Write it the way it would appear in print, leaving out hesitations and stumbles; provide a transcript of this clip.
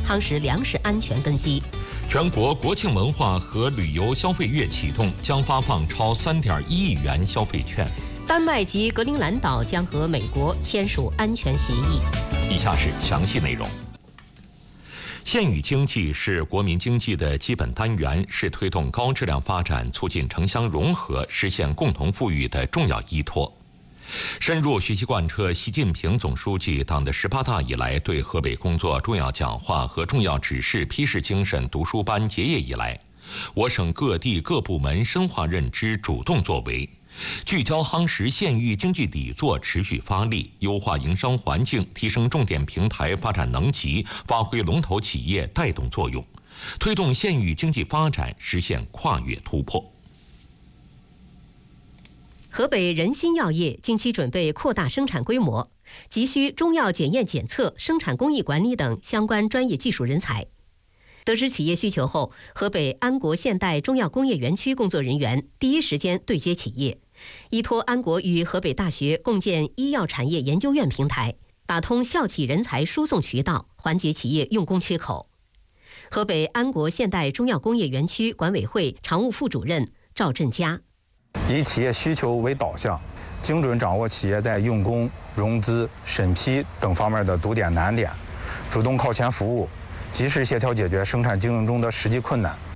夯实粮食安全根基。 全国国庆文化和旅游消费月启动，将发放超3.1亿元消费券。 丹麦及格陵兰岛将和美国签署安全协议。 以下是详细内容。县域经济是国民经济的基本单元，是推动高质量发展、促进城乡融合、实现共同富裕的重要依托。深入学习贯彻习近平总书记党的18大以来对河北工作重要讲话和重要指示批示精神读书班结业以来，我省各地各部门深化认知、主动作为，聚焦夯实县域经济底座，持续发力，优化营商环境，提升重点平台发展能级，发挥龙头企业带动作用，推动县域经济发展实现跨越突破。 河北仁心药业近期准备扩大生产规模，急需中药检验检测、生产工艺管理等相关专业技术人才。得知企业需求后，河北安国现代中药工业园区工作人员第一时间对接企业，依托安国与河北大学共建医药产业研究院平台，打通校企人才输送渠道，缓解企业用工缺口。河北安国现代中药工业园区管委会常务副主任赵振佳。 以企业需求为导向，精准掌握企业在用工、融资、审批等方面的堵点难点，主动靠前服务，及时协调解决生产经营中的实际困难，